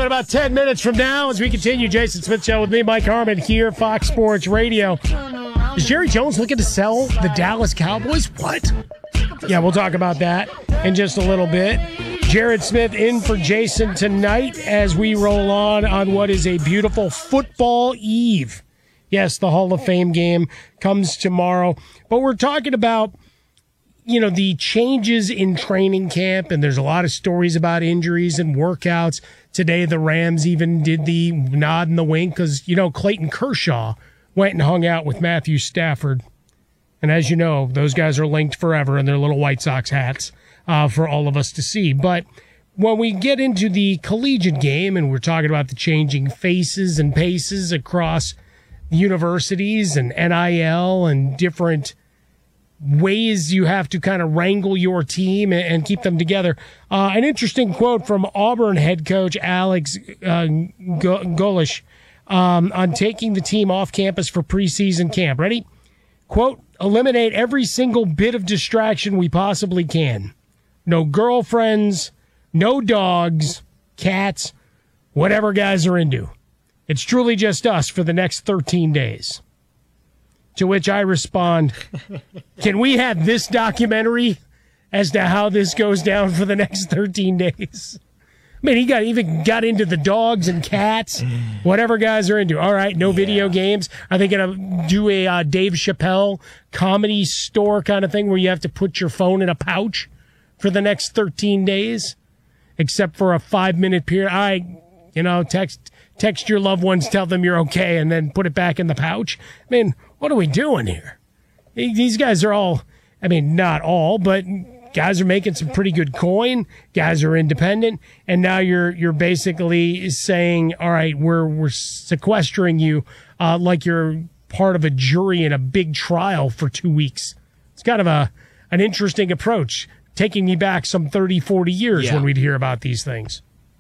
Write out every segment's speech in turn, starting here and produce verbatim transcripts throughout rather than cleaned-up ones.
in about ten minutes from now as we continue Jason Smith Show with me, Mike Harmon, here, Fox Sports Radio. Is Jerry Jones looking to sell the Dallas Cowboys? What? Yeah, we'll talk about that in just a little bit. Jared Smith in for Jason tonight as we roll on on what is a beautiful football eve. Yes, the Hall of Fame game comes tomorrow. But we're talking about, you know, the changes in training camp, and there's a lot of stories about injuries and workouts. Today, the Rams even did the nod and the wink because, you know, Clayton Kershaw went and hung out with Matthew Stafford. And as you know, those guys are linked forever in their little White Sox hats uh, for all of us to see. But when we get into the collegiate game, and we're talking about the changing faces and paces across universities and N I L and different ways you have to kind of wrangle your team and keep them together. Uh, an interesting quote from Auburn head coach Alex uh, Golesh um, on taking the team off campus for preseason camp. Ready? Quote, eliminate every single bit of distraction we possibly can. No girlfriends, no dogs, cats, whatever guys are into. It's truly just us for the next thirteen days. To which I respond, can we have this documentary as to how this goes down for the next thirteen days? I mean, he got even got into the dogs and cats, whatever guys are into. All right, no yeah. video games. Are they going to do a uh, Dave Chappelle Comedy Store kind of thing where you have to put your phone in a pouch for the next thirteen days? Except for a five-minute period. I, you know, text... Text your loved ones, tell them you're okay, and then put it back in the pouch. I mean, what are we doing here? These guys are all, I mean, not all, but guys are making some pretty good coin. Guys are independent, and now you're you're basically saying, all right, we're we're sequestering you uh, like you're part of a jury in a big trial for two weeks. It's kind of a an interesting approach, taking me back some thirty, forty years yeah. when we'd hear about these things.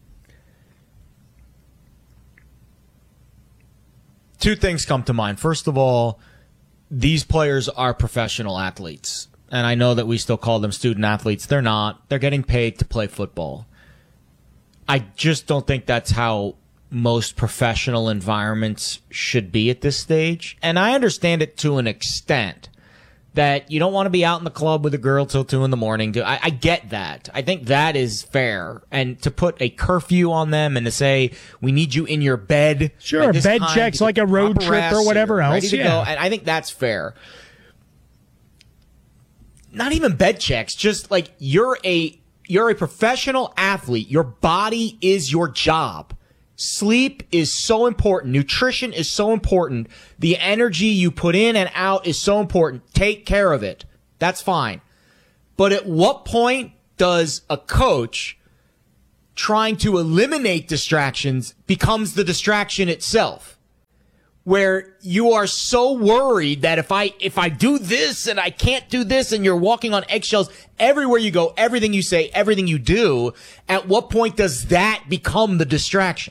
Two things come to mind. First of all, these players are professional athletes. And I know that we still call them student athletes. They're not. They're getting paid to play football. I just don't think that's how most professional environments should be at this stage. And I understand it to an extent that you don't want to be out in the club with a girl till two in the morning. I, I get that. I think that is fair. And to put a curfew on them and to say, we need you in your bed. Sure, bed checks like a road trip or whatever else. Ready to yeah. go. And I think that's fair. Not even bed checks, just like you're a, you're a professional athlete. Your body is your job. Sleep is so important. Nutrition is so important. The energy you put in and out is so important. Take care of it. That's fine. But at what point does a coach trying to eliminate distractions becomes the distraction itself? Where you are so worried that if I, if I do this and I can't do this and you're walking on eggshells everywhere you go, everything you say, everything you do, at what point does that become the distraction?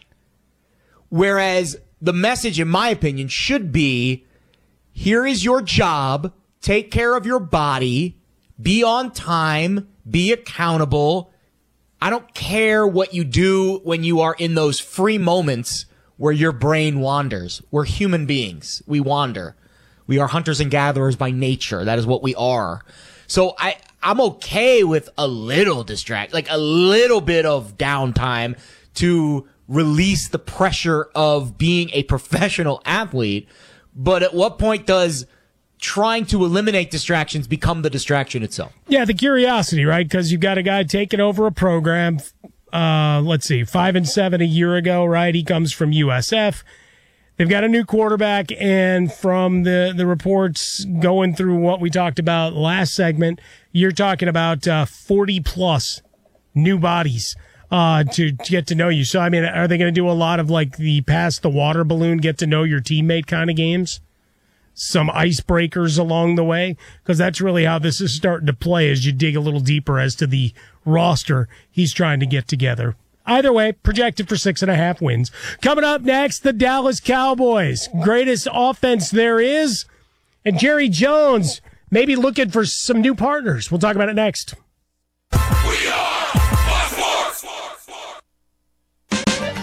Whereas the message, in my opinion, should be, here is your job, take care of your body, be on time, be accountable. I don't care what you do when you are in those free moments where your brain wanders. We're human beings. We wander. We are hunters and gatherers by nature. That is what we are. So I, I'm okay with a little distract, like a little bit of downtime to release the pressure of being a professional athlete. But at what point does trying to eliminate distractions become the distraction itself? Yeah, the curiosity, right? Because you got a guy taking over a program, uh, let's see, five and seven a year ago, right? He comes from U S F. They've got a new quarterback, and from the, the reports going through what we talked about last segment, you're talking about uh, forty plus new bodies. Uh, to, to get to know you. So, I mean, are they going to do a lot of like the pass the water balloon, get to know your teammate kind of games? Some icebreakers along the way? Because that's really how this is starting to play as you dig a little deeper as to the roster he's trying to get together. Either way, projected for six and a half wins. Coming up next, the Dallas Cowboys. Greatest offense there is. And Jerry Jones maybe looking for some new partners. We'll talk about it next. We are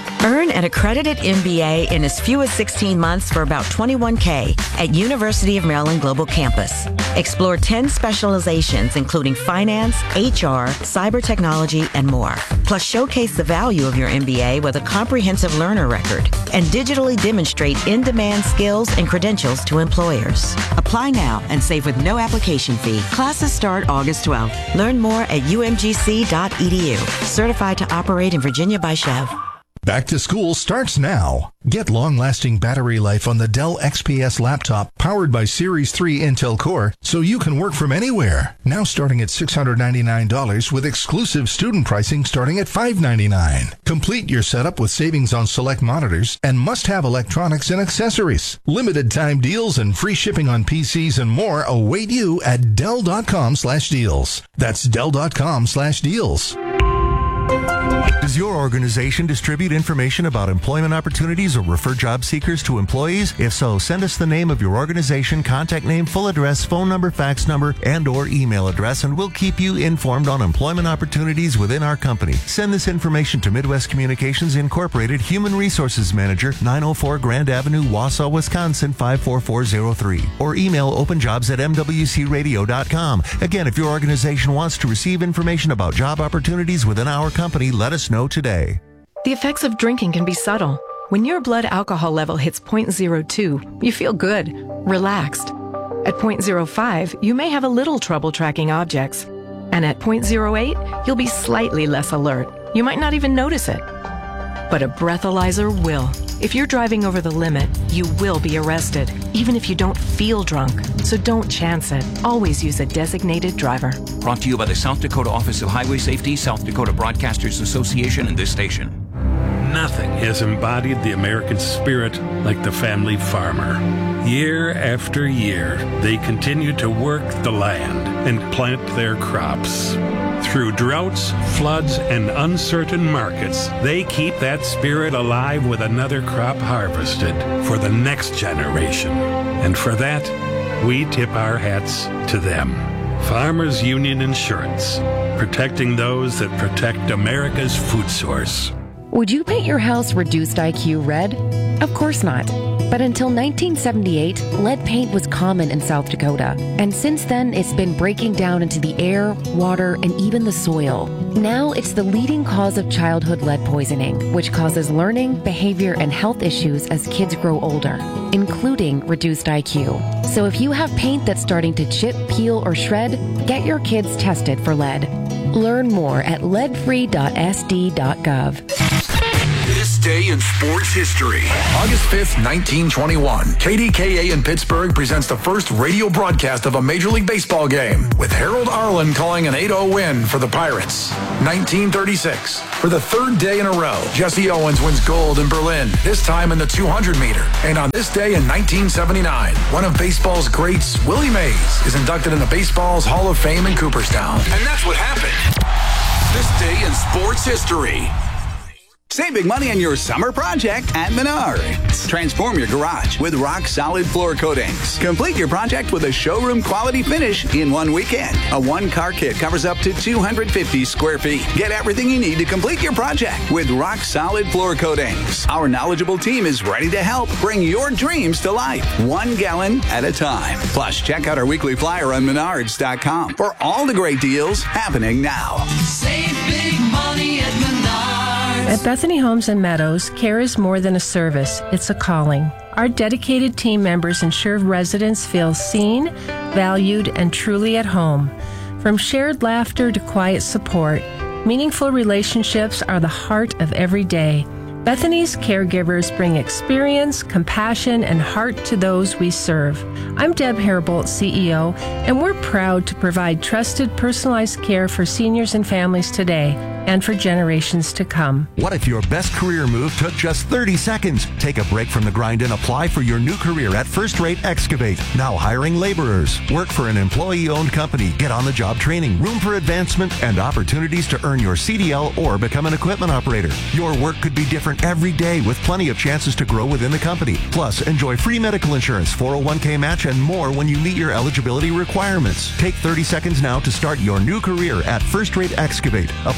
Earn an accredited M B A in as few as sixteen months for about twenty-one thousand dollars at University of Maryland Global Campus. Explore ten specializations, including finance, H R, cyber technology, and more. Plus, showcase the value of your M B A with a comprehensive learner record and digitally demonstrate in-demand skills and credentials to employers. Apply now and save with no application fee. Classes start August twelfth. Learn more at u m g c dot e d u. Certified to operate in Virginia by Chev. Back to school starts now. Get long-lasting battery life on the Dell X P S laptop powered by Series three Intel Core so you can work from anywhere. Now starting at six hundred ninety-nine dollars with exclusive student pricing starting at five hundred ninety-nine dollars. Complete your setup with savings on select monitors and must-have electronics and accessories. Limited time deals and free shipping on P Cs and more await you at Dell.com slash deals. That's Dell.com slash deals. Does your organization distribute information about employment opportunities or refer job seekers to employees? If so, send us the name of your organization, contact name, full address, phone number, fax number, and or email address, and we'll keep you informed on employment opportunities within our company. Send this information to Midwest Communications Incorporated, Human Resources Manager, nine oh four Grand Avenue, Wausau, Wisconsin, five four four zero three, or email openjobs at m w c radio dot com. Again, if your organization wants to receive information about job opportunities within our company, let us know today. The effects of drinking can be subtle. When your blood alcohol level hits zero point zero two, you feel good, relaxed. At zero point zero five, you may have a little trouble tracking objects. And at zero point zero eight, you'll be slightly less alert. You might not even notice it. But a breathalyzer will. If you're driving over the limit, you will be arrested, even if you don't feel drunk. So don't chance it. Always use a designated driver. Brought to you by the South Dakota Office of Highway Safety, South Dakota Broadcasters Association, and this station. Nothing has embodied the American spirit like the family farmer. Year after year, they continue to work the land and plant their crops. Through droughts, floods, and uncertain markets, they keep that spirit alive with another crop harvested for the next generation. And for that, we tip our hats to them. Farmers Union Insurance, protecting those that protect America's food source. Would you paint your house reduced I Q red? Of course not. But until nineteen seventy-eight, lead paint was common in South Dakota. And since then, it's been breaking down into the air, water, and even the soil. Now, it's the leading cause of childhood lead poisoning, which causes learning, behavior, and health issues as kids grow older, including reduced I Q. So if you have paint that's starting to chip, peel, or shred, get your kids tested for lead. Learn more at lead free dot s d dot gov. This day in sports history. August fifth, nineteen twenty-one. K D K A in Pittsburgh presents the first radio broadcast of a Major League Baseball game, with Harold Arlen calling an eight oh win for the Pirates. nineteen thirty-six. For the third day in a row, Jesse Owens wins gold in Berlin, this time in the two hundred meter. And on this day in nineteen seventy-nine, one of baseball's greats, Willie Mays, is inducted into Baseball's Hall of Fame in Cooperstown. And that's what happened. This day in sports history. Save big money on your summer project at Menards. Transform your garage with rock-solid floor coatings. Complete your project with a showroom-quality finish in one weekend. A one-car kit covers up to two hundred fifty square feet. Get everything you need to complete your project with rock-solid floor coatings. Our knowledgeable team is ready to help bring your dreams to life, one gallon at a time. Plus, check out our weekly flyer on menards dot com for all the great deals happening now. Save big money at Menards. At Bethany Homes and Meadows, care is more than a service, it's a calling. Our dedicated team members ensure residents feel seen, valued, and truly at home. From shared laughter to quiet support, meaningful relationships are the heart of every day. Bethany's caregivers bring experience, compassion, and heart to those we serve. I'm Deb Herbold, C E O, and we're proud to provide trusted, personalized care for seniors and families today and for generations to come. What if your best career move took just thirty seconds? Take a break from the grind and apply for your new career at First Rate Excavate. Now hiring laborers. Work for an employee-owned company. Get on-the-job training, room for advancement, and opportunities to earn your C D L or become an equipment operator. Your work could be different every day with plenty of chances to grow within the company. Plus, enjoy free medical insurance, four oh one k match, and more when you meet your eligibility requirements. Take thirty seconds now to start your new career at First Rate Excavate. Apply in person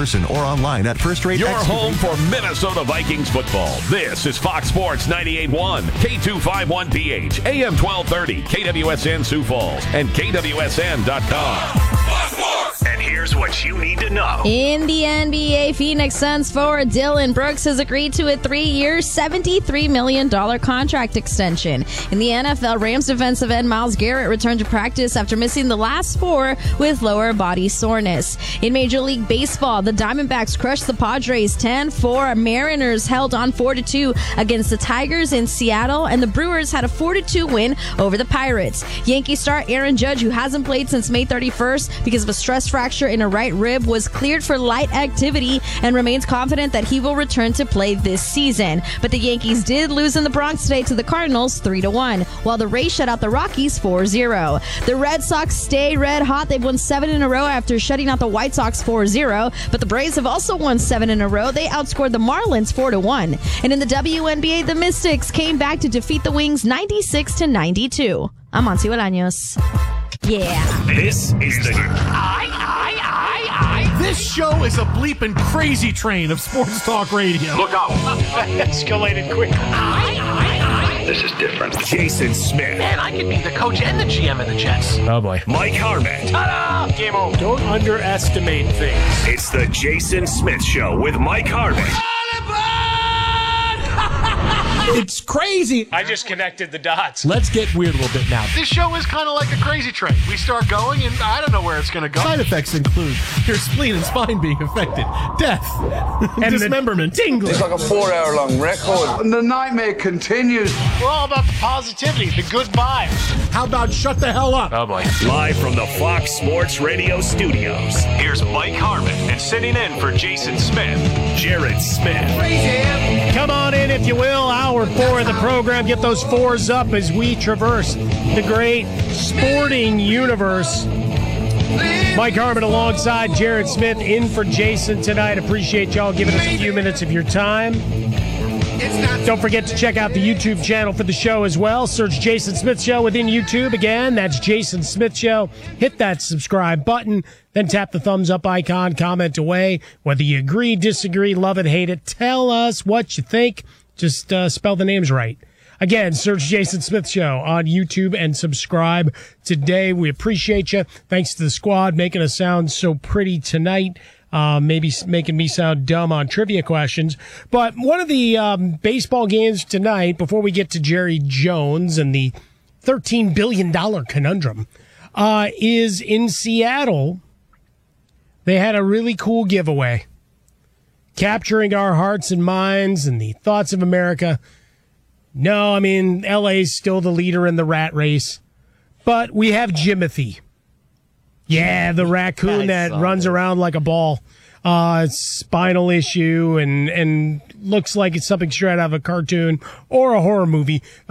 person or online at First Rate Your X. home for Minnesota Vikings football. This is Fox Sports ninety-eight point one, K two fifty-one P H, A M twelve thirty, K W S N Sioux Falls, and K W S N dot com. And here's what you need to know. In the N B A, Phoenix Suns forward Dylan Brooks has agreed to a three-year, seventy-three million dollars contract extension. In the N F L, Rams defensive end Myles Garrett returned to practice after missing the last four with lower body soreness. In Major League Baseball, the Diamondbacks crushed the Padres ten four. Mariners held on four to two against the Tigers in Seattle, and the Brewers had a four to two win over the Pirates. Yankee star Aaron Judge, who hasn't played since May thirty-first because of a stress fracture in a right rib, was cleared for light activity and remains confident that he will return to play this season. But the Yankees did lose in the Bronx today to the Cardinals three to one, while the Rays shut out the Rockies four zero. The Red Sox stay red hot. They've won seven in a row after shutting out the White Sox four zero, but the Braves have also won seven in a row. They outscored the Marlins four to one. And in the W N B A, the Mystics came back to defeat the Wings ninety-six to ninety-two. I'm Monty Bolaños. Yeah. This is the I, I, I, I. This show is a bleeping crazy train of sports talk radio. Look out. Escalated quickly. I, I, I. This is different. Jason Smith. Man, I could be the coach and the G M of the Jets. Oh, boy. Mike Harmon. Ta-da! Game over. Don't underestimate things. It's the Jason Smith Show with Mike Harmon. It's crazy. I just connected the dots. Let's get weird a little bit now. This show is kind of like a crazy train. We start going, and I don't know where it's going to go. Side effects include your spleen and spine being affected, death, and dismemberment, tingling. It's like a four-hour-long record. And the nightmare continues. We're all about the positivity, the good vibes. How about shut the hell up? Oh, boy. Live from the Fox Sports Radio studios, here's Mike Harmon, and sitting in for Jason Smith, Jared Smith. Come on in, if you will. Hour four of the program. Get those fours up as we traverse the great sporting universe. Mike Harmon alongside Jared Smith in for Jason tonight. Appreciate y'all giving us a few minutes of your time. Don't forget to check out the YouTube channel for the show as well. Search Jason Smith Show within YouTube. Again, that's Jason Smith Show. Hit that subscribe button, then tap the thumbs up icon, comment away. Whether you agree, disagree, love it, hate it, tell us what you think. Just uh, spell the names right. Again, search Jason Smith Show on YouTube and subscribe today. We appreciate you. Thanks to the squad making us sound so pretty tonight. Uh, maybe making me sound dumb on trivia questions. But one of the um, baseball games tonight, before we get to Jerry Jones and the thirteen billion dollars conundrum, uh, is in Seattle. They had a really cool giveaway, capturing our hearts and minds and the thoughts of America. No, I mean, L A's still the leader in the rat race. But we have Jimothy. Yeah, the raccoon that runs around like a ball. Uh, spinal issue and, and looks like it's something straight out of a cartoon or a horror movie.